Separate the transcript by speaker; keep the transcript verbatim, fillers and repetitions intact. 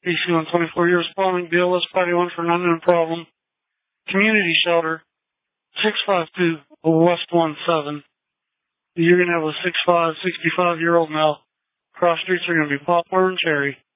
Speaker 1: B C one twenty-four, you're responding. B L S Patty one for an unknown problem. Community shelter, six five two West one seven. You're going to have a six five, sixty-five-year-old male. Cross streets are going to be Poplar and Cherry.